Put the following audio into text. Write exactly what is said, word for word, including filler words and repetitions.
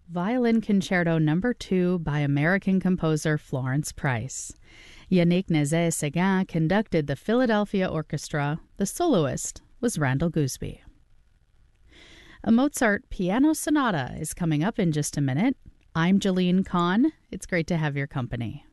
Violin Concerto Number two by American composer Florence Price. Yannick Nézet-Séguin conducted the Philadelphia Orchestra. The soloist was Randall Gooseby. A Mozart piano sonata is coming up in just a minute. I'm Jeline Kahn. It's great to have your company.